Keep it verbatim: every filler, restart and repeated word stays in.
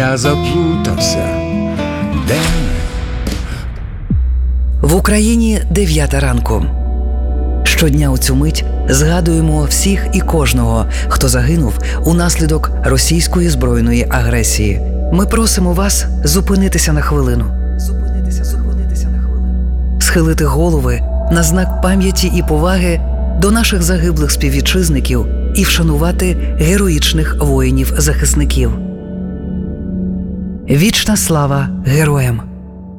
Я заплутався, де ми? В Україні дев'ята ранку. Щодня у цю мить згадуємо всіх і кожного, хто загинув унаслідок російської збройної агресії. Ми просимо вас зупинитися на хвилину. Зупинитися, зупинитися на хвилину. Схилити голови на знак пам'яті і поваги до наших загиблих співвітчизників і вшанувати героїчних воїнів-захисників. Вічна слава героям!